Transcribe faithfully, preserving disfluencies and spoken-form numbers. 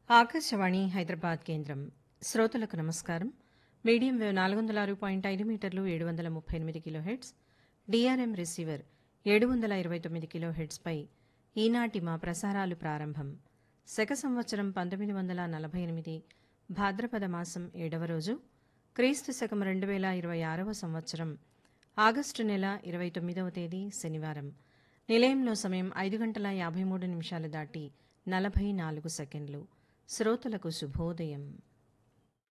ఆకాశవాణి హైదరాబాద్ కేంద్రం. శ్రోతలకు నమస్కారం. మీడియం వేవ్ నాలుగు వందల ఆరు పాయింట్ ఐదు మీటర్లు ఏడు వందల ముప్పై ఎనిమిది కిలోహెర్ట్జ్, డిఆర్ఎం రిసీవర్ ఏడు వందల ఇరవై తొమ్మిది కిలోహెర్ట్జ్పై ఈనాటి మా ప్రసారాలు ప్రారంభం. శక సంవత్సరం పంతొమ్మిది వందల నలభై ఎనిమిది భాద్రపద మాసం ఏడవ రోజు, క్రీస్తు శకం రెండు వేల ఇరవై ఆరవ సంవత్సరం ఆగస్టు నెల ఇరవై తొమ్మిదవ తేదీ శనివారం. నిలయంలో సమయం ఐదు గంటల యాభై మూడు నిమిషాలు దాటి నలభై నాలుగు సెకండ్లు. శ్రోతలకు శుభోదయం.